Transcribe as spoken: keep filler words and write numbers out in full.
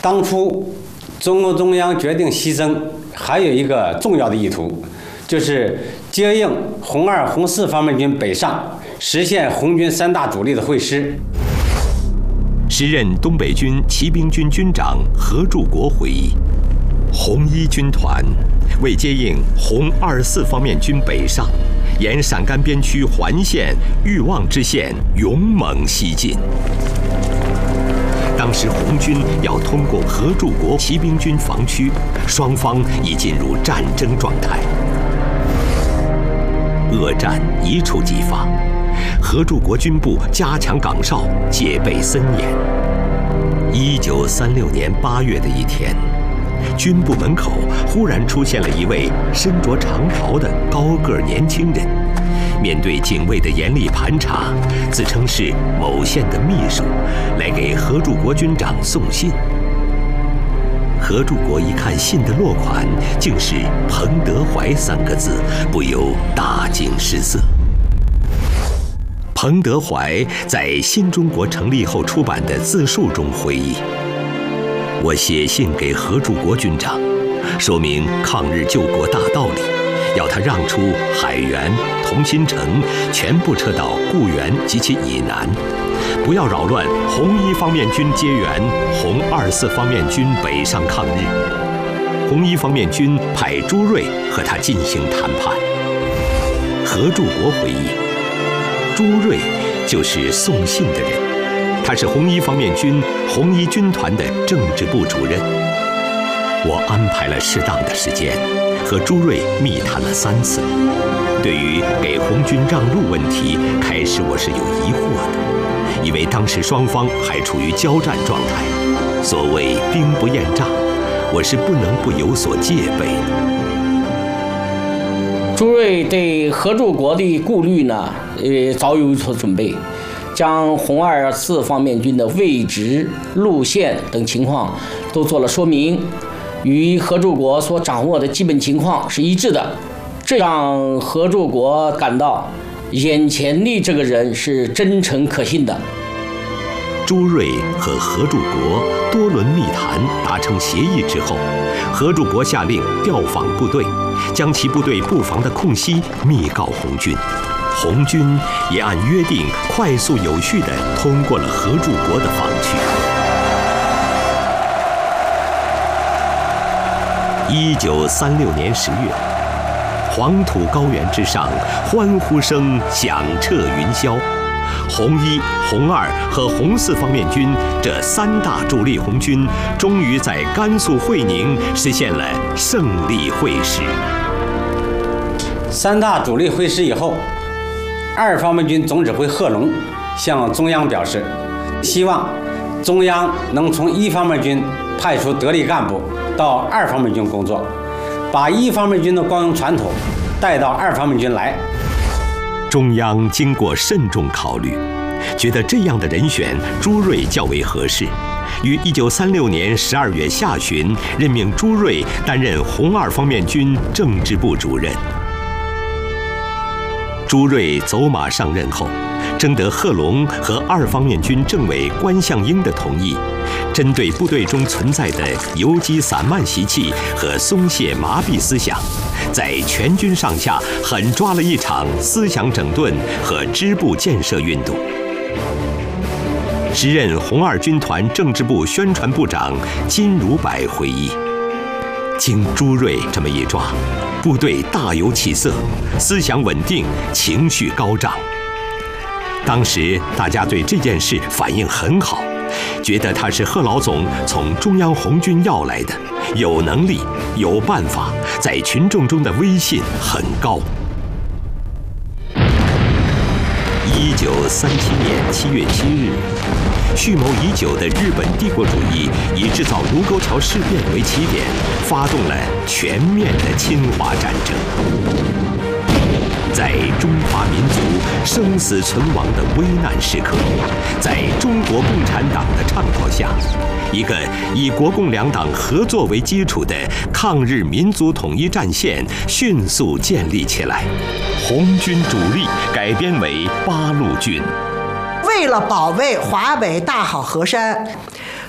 当初中共中央决定牺牲，还有一个重要的意图，就是接应红二、红四方面军北上，实现红军三大主力的会师。 时任东北军骑兵军军长何柱国回忆，红一军团为接应红二四方面军北上，沿陕甘边区环线、裕望支线勇猛西进。当时红军要通过何柱国骑兵军防区，双方已进入战争状态。恶战一触即发，何柱国军部加强岗哨，戒备森严。一九三六年八月的一天，军部门口忽然出现了一位身着长袍的高个年轻人，面对警卫的严厉盘查，自称是某县的秘书，来给何柱国军长送信。何柱国一看信的落款竟是“彭德怀”三个字，不由大惊失色。彭德怀在新中国成立后出版的自述中回忆：“我写信给何柱国军长，说明抗日救国大道理，要他让出海原、同心城全部撤到固原及其以南，不要扰乱红一方面军接援红二四方面军北上抗日。红一方面军派朱瑞和他进行谈判。”何柱国回忆，朱瑞就是送信的人，他是红一方面军红一军团的政治部主任。我安排了适当的时间，和朱瑞密谈了三次。对于给红军让路问题，开始我是有疑惑的，因为当时双方还处于交战状态，所谓兵不厌诈，我是不能不有所戒备的。 朱瑞对何柱国的顾虑呢，呃，早有所准备，将红二四方面军的位置、路线等情况都做了说明，与何柱国所掌握的基本情况是一致的，这让何柱国感到眼前的这个人是真诚可信的。 朱瑞和何柱国多轮密谈达成协议之后，何柱国下令调访部队，将其部队布防的空隙密告红军，红军也按约定快速有序地通过了何柱国的防区。一九三六年十月，黄土高原之上，欢呼声响彻云霄。红一、红二和红四方面军这三大主力红军，终于在甘肃会宁实现了胜利会师。 三大主力会师以后，二方面军总指挥贺龙向中央表示，希望中央能从一方面军派出得力干部到二方面军工作，把一方面军的光荣传统带到二方面军来。 中央经过慎重考虑，觉得这样的人选朱瑞较为合适，于一九三六年十二月下旬任命朱瑞担任红二方面军政治部主任。朱瑞走马上任后，征得贺龙和二方面军政委关向英的同意，针对部队中存在的游击散漫习气和松懈麻痹思想，在全军上下狠抓了一场思想整顿和支部建设运动。时任红二军团政治部宣传部长金如柏回忆，经朱瑞这么一抓，部队大有起色，思想稳定，情绪高涨。当时大家对这件事反应很好，觉得他是贺老总从中央红军要来的，有能力有办法，在群众中的威信很高。一九三七年七月七日，蓄谋已久的日本帝国主义以制造卢沟桥事变为起点，发动了全面的侵华战争。在中华民族生死存亡的危难时刻，在中国共产党的倡导下，一个以国共两党合作为基础的抗日民族统一战线迅速建立起来，红军主力改编为八路军。 为了保卫华北大好河山，